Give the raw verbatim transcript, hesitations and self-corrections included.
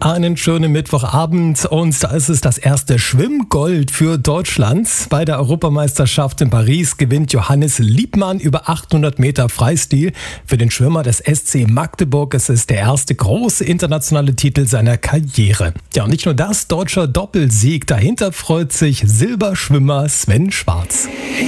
Einen schönen Mittwochabend und da ist es das erste Schwimmgold für Deutschland. Bei der Europameisterschaft in Paris gewinnt Johannes Liebmann über achthundert Meter Freistil. Für den Schwimmer des S C Magdeburg ist es der erste große internationale Titel seiner Karriere. Ja, und nicht nur das, deutscher Doppelsieg. Dahinter freut sich Silberschwimmer Sven Schwarz.